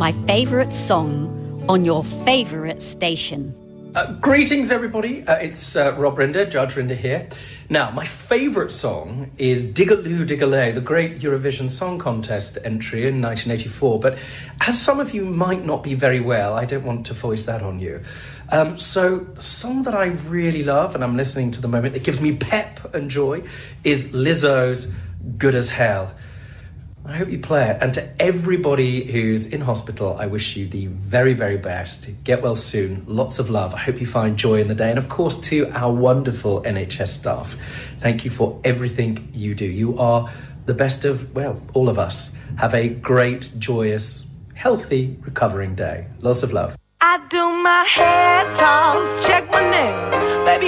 my favourite song on your favourite station. Greetings, everybody. It's Rob Rinder, Judge Rinder here. Now, my favourite song is Digaloo Digalay, the great Eurovision Song Contest entry in 1984. But as some of you might not be very well, I don't want to voice that on you. So the song that I really love, and I'm listening to the moment, it gives me pep and joy, is Lizzo's Good as Hell. I hope you play it. And to everybody who's in hospital, I wish you the very, very best. Get well soon. Lots of love. I hope you find joy in the day. And of course, to our wonderful NHS staff, thank you for everything you do. You are the best of, well, all of us. Have a great, joyous, healthy, recovering day. Lots of love. I do my hair toss, check my nails, baby.